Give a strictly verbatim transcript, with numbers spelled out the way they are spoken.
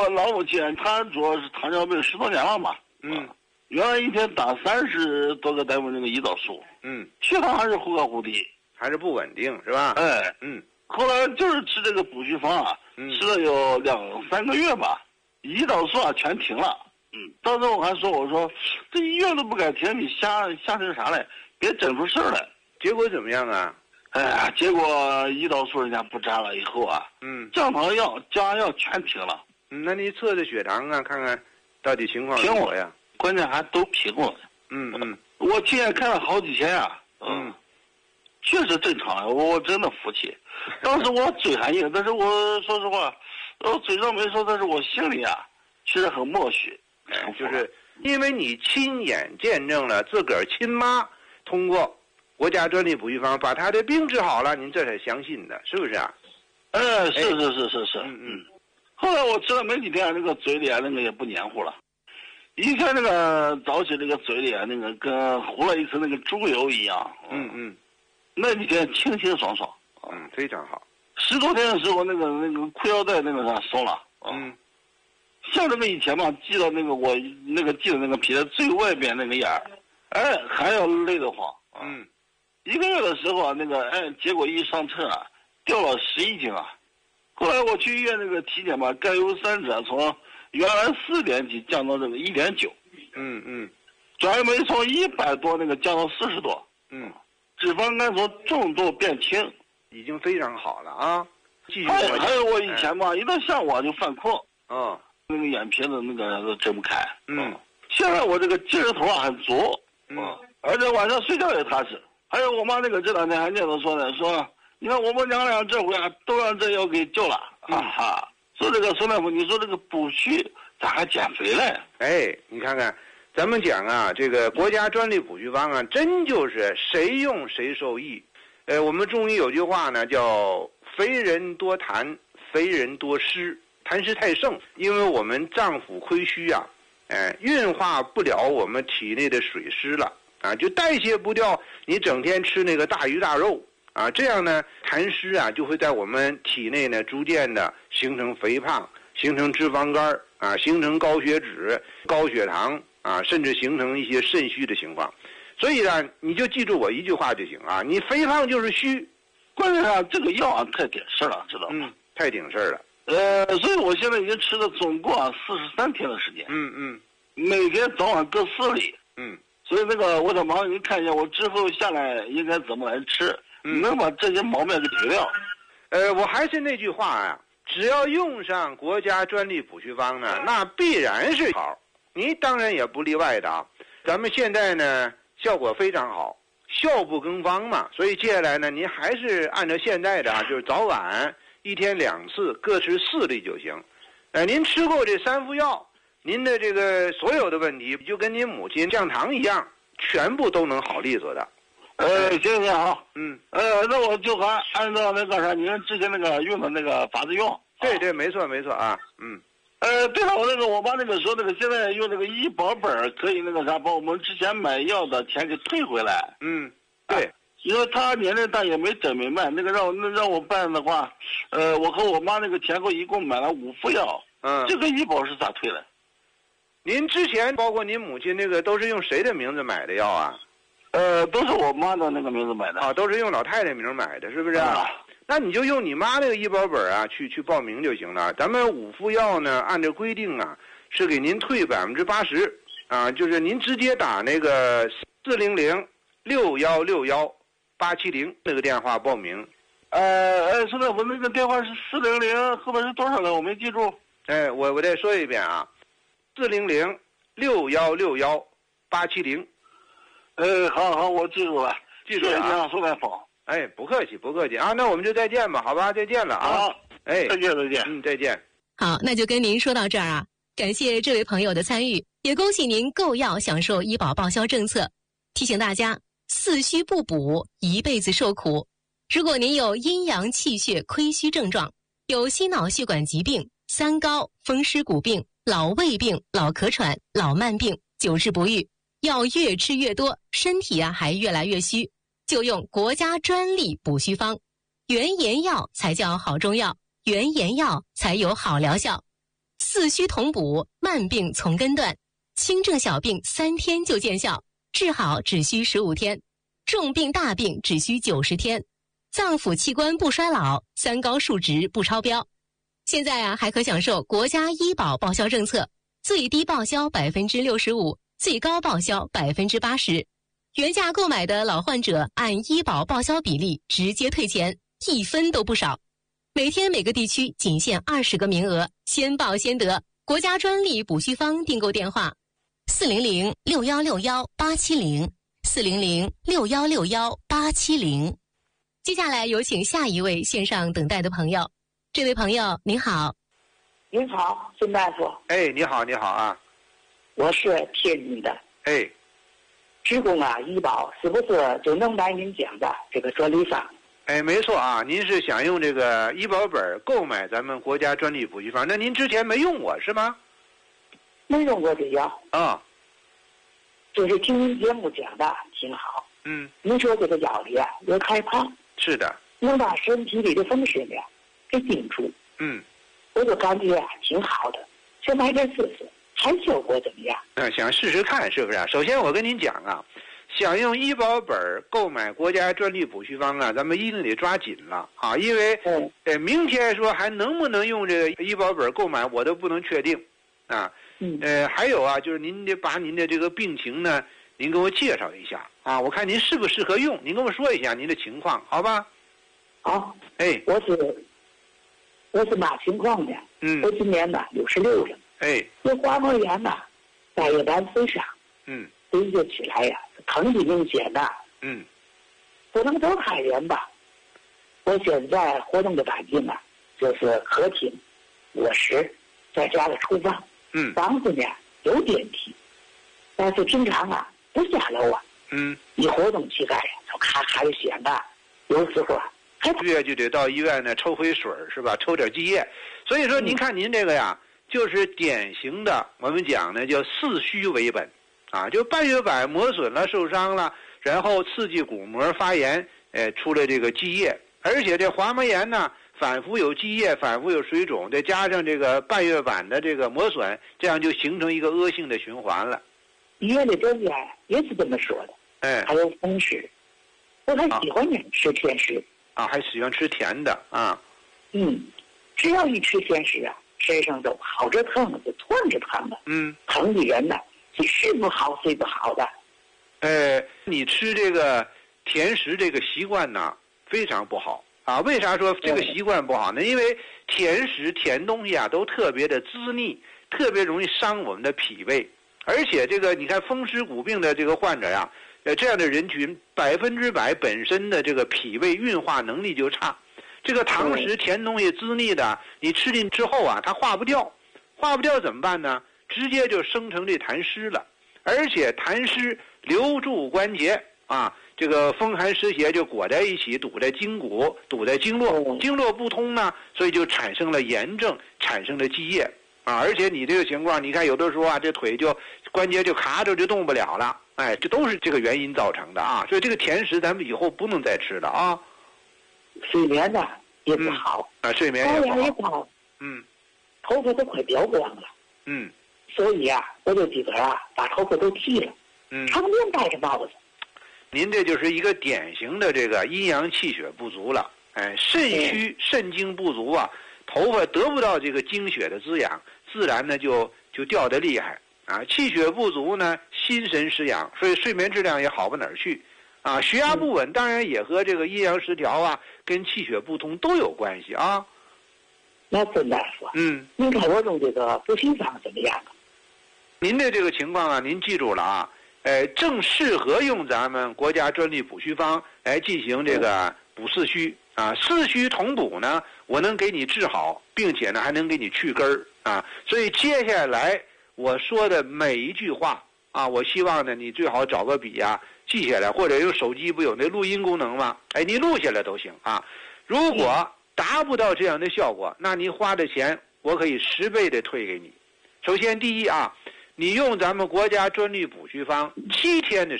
老母亲她主要是糖尿病十多年了嘛， 嗯， 原来一天打三十多个单位那个胰岛素， 嗯， 血糖还是忽高忽低， 还是不稳定是吧？ 哎， 嗯， 后来就是吃这个补虚方啊， 嗯吃了有两三个月吧，胰岛素啊全停了。嗯，当时我还说，我说这医院都不敢停，你瞎瞎成啥嘞？别整出事儿来。 结果怎么样啊？ 哎呀，结果胰岛素人家不扎了以后啊， 嗯， 降糖药、降压药全停了。 嗯，那你测测血糖啊，看看到底情况平如何呀？ 关键还都平了。 嗯嗯， 我亲眼看了好几天啊， 嗯， 确实正常，我真的服气。当时我嘴还硬，但是我说实话，我嘴上没说，但是我心里啊，其实很默许。 哎，就是因为你亲眼见证了自个儿亲妈通过国家专利补虚方把她的病治好了，您这才相信的，是不是啊？ 哎，是是是是是， 嗯嗯。 后来我吃了没几天，那个嘴里啊，那个也不黏糊了。以前那个早起那个嘴里啊，那个跟糊了一层那个猪油一样。 嗯嗯。 那几天清清爽爽。 嗯，非常好。 十多天的时候，那个那个裤腰带那个啥松了。 嗯。 像这个以前嘛，系到那个我那个系的那个皮的最外边那个眼儿，哎，还要累得慌。 嗯。 一个月的时候啊，那个哎，结果一上称啊，掉了十一斤啊。后来我去医院那个体检吧，甘油三酯从原来四点几降到这个一点九。 嗯嗯。 转酶从一百多那个降到四十多。 嗯。 脂肪肝从重度变轻， 已经非常好了啊。继续。 还有还有我以前嘛，一到下午啊就犯困。 嗯。 那个眼皮子那个都睁不开。 嗯。 现在我这个精神头啊很足。 嗯。 而且晚上睡觉也踏实。还有我妈那个这两天还念叨说呢，说你看我们娘俩这回啊都让这药给救了。 嗯、 啊哈！说这个孙大夫，你说这个补虚咋还减肥嘞？ 哎，你看看，咱们讲啊，这个国家专利补虚方啊，真就是谁用谁受益。呃，我们中医有句话呢，叫肥人多痰，肥人多湿，痰湿太盛，因为我们脏腑亏虚啊，哎，运化不了我们体内的水湿了啊，就代谢不掉你整天吃那个大鱼大肉。啊，这样呢，痰湿啊就会在我们体内呢逐渐的形成肥胖，形成脂肪肝啊，形成高血脂、高血糖啊，甚至形成一些肾虚的情况。所以呢，你就记住我一句话就行啊，你肥胖就是虚。 关键上这个药啊太顶事了，知道吗？ 嗯，太顶事了。 呃，所以我现在已经吃了总共啊四十三天的时间。 嗯嗯， 每天早晚各四粒。 嗯， 所以那个我想麻烦您看一下，我之后下来应该怎么来吃。 嗯， 能把这些毛病给解掉。 呃，我还是那句话啊，只要用上国家专利补虚方呢，那必然是好。你当然也不例外的啊。咱们现在呢，效果非常好，效不更方嘛。所以接下来呢，您还是按照现在的啊，就是早晚一天两次，各吃四粒就行。呃，您吃过这三副药，您的这个所有的问题，就跟您母亲降糖一样，全部都能好利索的。 呃，行行好， 嗯， 呃，那我就还按照那个啥，您之前那个用的那个法子用。 对对，没错没错啊，嗯。 呃，对了，我那个我妈那个说那个现在用那个医保本可以那个啥，把我们之前买药的钱给退回来。 嗯，对， 啊、因为他年龄大也没整明白，那个让我那让我办的话，呃，我和我妈那个前后一共买了五副药。 嗯， 这个医保是咋退的？ 您之前包括您母亲那个都是用谁的名字买的药啊？ 呃，都是我妈的那个名字买的啊，都是用老太太名买的，是不是？啊，那你就用你妈那个医保本啊，去去报名就行了。咱们五副药呢，按照规定啊，是给您退百分之八十啊，就是您直接打那个四零零六幺六幺八七零那个电话报名。 呃，呃，孙大夫，那个电话是四零零，后面是多少个？我没记住。 哎，我我再说一遍啊，四零零六幺六幺八七零。 呃，好好，我记住了， 记住了啊， 孙大夫。 哎，不客气，不客气啊，那我们就再见吧，好吧，再见了啊。 好， 哎， 再见，再见， 嗯，再见。 好，那就跟您说到这儿啊，感谢这位朋友的参与，也恭喜您购药享受医保报销政策。提醒大家，四虚不补，一辈子受苦。如果您有阴阳气血亏虚症状，有心脑血管疾病、三高、风湿骨病、老胃病、老咳喘、老慢病，久治不愈，药越吃越多，身体啊还越来越虚，就用国家专利补虚方，原研药才叫好中药，原研药才有好疗效。 四虚同补，慢病从根断，轻症小病三天就见效，治好只需十五天，重病大病只需九十天，脏腑器官不衰老，三高数值不超标。现在啊，还可享受国家医保报销政策，最低报销百分之六十五，最高报销百分之八十。原价购买的老患者按医保报销比例直接退钱，一分都不少。每天每个地区仅限二十个名额，先报先得。国家专利补虚方订购电话：四零零六幺六幺八七零，四零零六幺六幺八七零。接下来有请下一位线上等待的朋友。这位朋友您好。 您好，孙大夫。 哎，你好，你好啊。 我是天津的。 哎。 职工啊，医保是不是就能买您讲的这个专利方？ 哎，没错啊，您是想用这个医保本购买咱们国家专利补虚方，那您之前没用过是吗？ 没用过这药。 啊。 就是听您节目讲的挺好。 嗯。 您说这个药里啊有开胖。 是的。 能把身体里的风湿呀给顶住。 嗯。 我就感觉啊挺好的，想买点试试，还效果怎么样？ 嗯，想试试看是不是啊？首先我跟您讲啊，想用医保本购买国家专利补虚方啊，咱们一定得抓紧了啊，因为嗯， 呃，明天说还能不能用这个医保本购买，我都不能确定啊。 嗯。 呃，还有啊，就是您得把您的这个病情呢，您给我介绍一下啊，我看您适不适合用，您跟我说一下您的情况，好吧？ 好。 哎。 我是我是嘛情况呢？ 嗯。 我今年呢六十六了。 哎。 这滑膜炎呐，半月板损伤。 嗯。 一个起来呀，疼的明显的。 嗯。 不能走太远吧？我现在活动的环境啊，就是客厅、卧室，再加个厨房。 嗯。 房子呢有电梯，但是平常啊不下楼啊。 嗯。 一活动膝盖呀，就咔咔的响的，有时候啊还月就得到医院呢抽回水是吧？抽点积液。所以说，您看您这个呀，就是典型的我们讲呢叫四虚为本。啊，就半月板磨损了、受伤了，然后刺激骨膜发炎，哎，出了这个积液，而且这滑膜炎呢，反复有积液，反复有水肿，再加上这个半月板的这个磨损，这样就形成一个恶性的循环了。 医院的专家也是这么说的。 哎， 还有风湿，我还喜欢呢吃甜食。 啊，还喜欢吃甜的啊。 嗯，只要一吃甜食啊，身上都跑着疼，就窜着疼的。 嗯， 疼的人呢。吃不好睡不好的。 呃，你吃这个甜食这个习惯呢非常不好啊。为啥说这个习惯不好呢？因为甜食甜东西啊都特别的滋腻，特别容易伤我们的脾胃。而且这个你看风湿骨病的这个患者呀，呃这样的人群百分之百本身的这个脾胃运化能力就差。这个糖食甜东西滋腻的，你吃进之后啊，它化不掉，化不掉怎么办呢？直接就生成这痰湿了，而且痰湿留住关节啊，这个风寒湿邪就裹在一起，堵在筋骨，堵在经络，经络不通呢，所以就产生了炎症，产生了积液啊。而且你这个情况，你看有的时候啊，这腿就关节就卡着就动不了了，哎，这都是这个原因造成的啊。所以这个甜食咱们以后不能再吃了啊。 睡眠呢也不好、 嗯、啊，睡眠也不好， 也不好， 嗯， 头发都快掉光了， 嗯。 所以啊，我就自个儿啊把头发都剃了， 嗯， 常年戴着帽子。 您这就是一个典型的这个阴阳气血不足了，哎，肾虚肾精不足啊，头发得不到这个精血的滋养，自然呢就就掉得厉害啊。气血不足呢，心神失养，所以睡眠质量也好不哪儿去啊。血压不稳，当然也和这个阴阳失调啊，跟气血不通都有关系啊。 那孙大夫， 嗯， 您看我用这个补虚方怎么样啊？ 您的这个情况啊，您记住了啊，呃，正适合用咱们国家专利补虚方来进行这个补四虚啊，四虚同补呢，我能给你治好，并且呢还能给你去根儿啊。所以接下来我说的每一句话啊，我希望呢你最好找个笔啊记下来，或者用手机不有那录音功能吗？哎，你录下来都行啊。如果达不到这样的效果，那你花的钱我可以十倍的退给你。首先第一啊。你用咱们国家专利补虚方七天的